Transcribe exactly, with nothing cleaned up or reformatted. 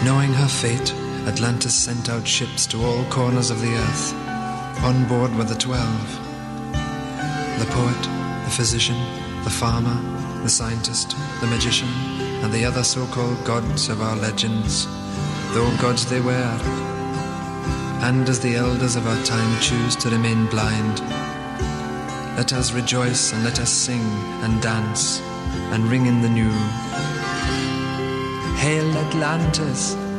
Knowing her fate, Atlantis sent out ships to all corners of the earth. On board were the twelve. The poet, the physician, the farmer, the scientist, the magician, and the other so-called gods of our legends, though gods they were. And as the elders of our time choose to remain blind, let us rejoice and let us sing and dance and ring in the new. Hail Atlantis!